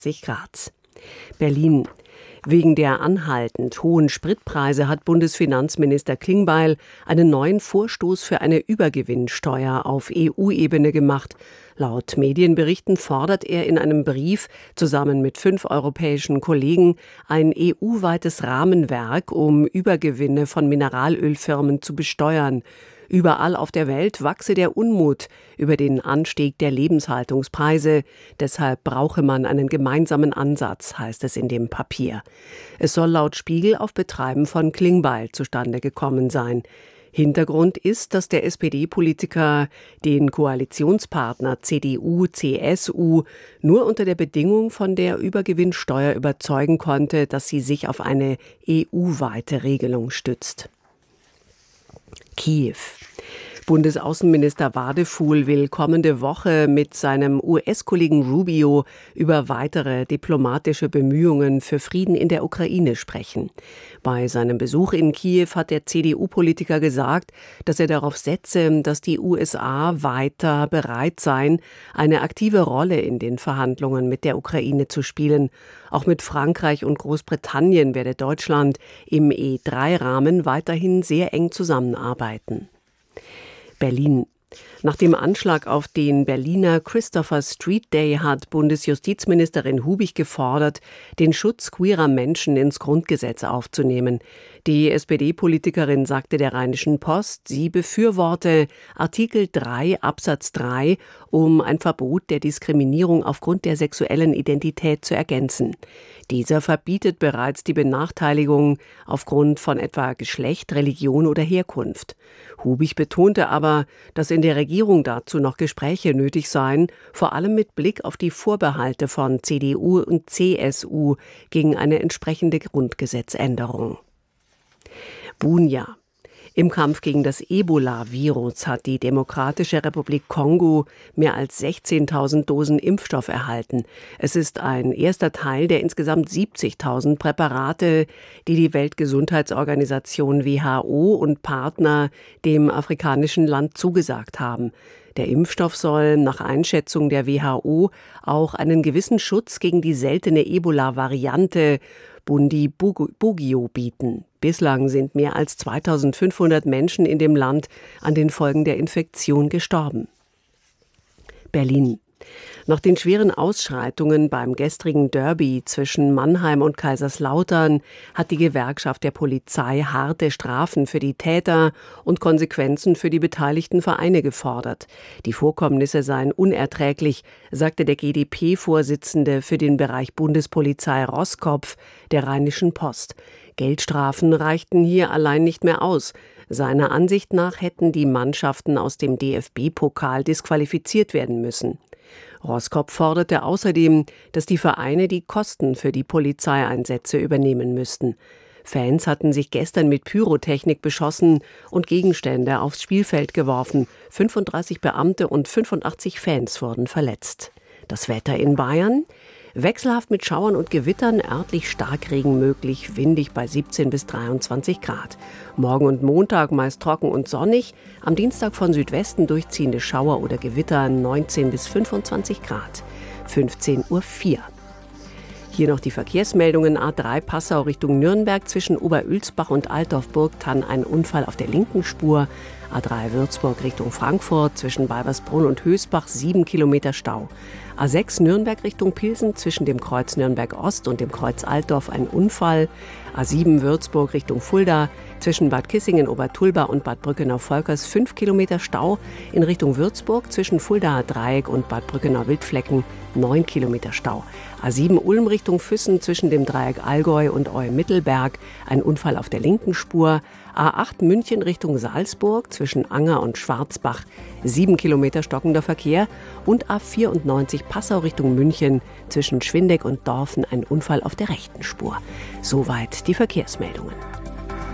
Grad. Berlin. Wegen der anhaltend hohen Spritpreise hat Bundesfinanzminister Klingbeil einen neuen Vorstoß für eine Übergewinnsteuer auf EU-Ebene gemacht. Laut Medienberichten fordert er in einem Brief zusammen mit 5 europäischen Kollegen ein EU-weites Rahmenwerk, um Übergewinne von Mineralölfirmen zu besteuern. Überall auf der Welt wachse der Unmut über den Anstieg der Lebenshaltungspreise. Deshalb brauche man einen gemeinsamen Ansatz, heißt es in dem Papier. Es soll laut Spiegel auf Betreiben von Klingbeil zustande gekommen sein. Hintergrund ist, dass der SPD-Politiker den Koalitionspartner CDU, CSU nur unter der Bedingung von der Übergewinnsteuer überzeugen konnte, dass sie sich auf eine EU-weite Regelung stützt. Kiew. Bundesaußenminister Wadefuhl will kommende Woche mit seinem US-Kollegen Rubio über weitere diplomatische Bemühungen für Frieden in der Ukraine sprechen. Bei seinem Besuch in Kiew hat der CDU-Politiker gesagt, dass er darauf setze, dass die USA weiter bereit seien, eine aktive Rolle in den Verhandlungen mit der Ukraine zu spielen. Auch mit Frankreich und Großbritannien werde Deutschland im E3-Rahmen weiterhin sehr eng zusammenarbeiten. Berlin. Nach dem Anschlag auf den Berliner Christopher Street Day hat Bundesjustizministerin Hubig gefordert, den Schutz queerer Menschen ins Grundgesetz aufzunehmen. Die SPD-Politikerin sagte der Rheinischen Post, sie befürworte Artikel 3 Absatz 3, um ein Verbot der Diskriminierung aufgrund der sexuellen Identität zu ergänzen. Dieser verbietet bereits die Benachteiligung aufgrund von etwa Geschlecht, Religion oder Herkunft. Hubig betonte aber, dass in der Regierung dazu noch Gespräche nötig seien, vor allem mit Blick auf die Vorbehalte von CDU und CSU gegen eine entsprechende Grundgesetzänderung. Bunia. Im Kampf gegen das Ebola-Virus hat die Demokratische Republik Kongo mehr als 16.000 Dosen Impfstoff erhalten. Es ist ein erster Teil der insgesamt 70.000 Präparate, die die Weltgesundheitsorganisation WHO und Partner dem afrikanischen Land zugesagt haben. Der Impfstoff soll nach Einschätzung der WHO auch einen gewissen Schutz gegen die seltene Ebola-Variante Bundibugyo bieten. Bislang sind mehr als 2.500 Menschen in dem Land an den Folgen der Infektion gestorben. Berlin. Nach den schweren Ausschreitungen beim gestrigen Derby zwischen Mannheim und Kaiserslautern hat die Gewerkschaft der Polizei harte Strafen für die Täter und Konsequenzen für die beteiligten Vereine gefordert. Die Vorkommnisse seien unerträglich, sagte der GdP-Vorsitzende für den Bereich Bundespolizei Roskopf der Rheinischen Post. Geldstrafen reichten hier allein nicht mehr aus. Seiner Ansicht nach hätten die Mannschaften aus dem DFB-Pokal disqualifiziert werden müssen. Roskopf forderte außerdem, dass die Vereine die Kosten für die Polizeieinsätze übernehmen müssten. Fans hatten sich gestern mit Pyrotechnik beschossen und Gegenstände aufs Spielfeld geworfen. 35 Beamte und 85 Fans wurden verletzt. Das Wetter in Bayern? Wechselhaft mit Schauern und Gewittern, örtlich Starkregen möglich, windig bei 17 bis 23 Grad. Morgen und Montag meist trocken und sonnig, am Dienstag von Südwesten durchziehende Schauer oder Gewitter 19 bis 25 Grad. 15:04 Uhr. Hier noch die Verkehrsmeldungen. A3 Passau Richtung Nürnberg zwischen Oberülsbach und Altdorf-Burgthann ein Unfall auf der linken Spur. A3 Würzburg Richtung Frankfurt zwischen Balbersbrunn und Hösbach 7 Kilometer Stau. A6 Nürnberg Richtung Pilsen zwischen dem Kreuz Nürnberg Ost und dem Kreuz Altdorf ein Unfall. A7 Würzburg Richtung Fulda zwischen Bad Kissingen-Obertulba und Bad Brückenau-Volkers 5 Kilometer Stau. In Richtung Würzburg zwischen Fuldaer Dreieck und Bad Brückenau-Wildflecken 9 Kilometer Stau. A7 Ulm Richtung Füssen zwischen dem Dreieck Allgäu und Eumittelberg ein Unfall auf der linken Spur. A8 München Richtung Salzburg zwischen Anger und Schwarzbach 7 Kilometer stockender Verkehr und A94 Passau Richtung München zwischen Schwindeck und Dorfen ein Unfall auf der rechten Spur. Soweit die Verkehrsmeldungen.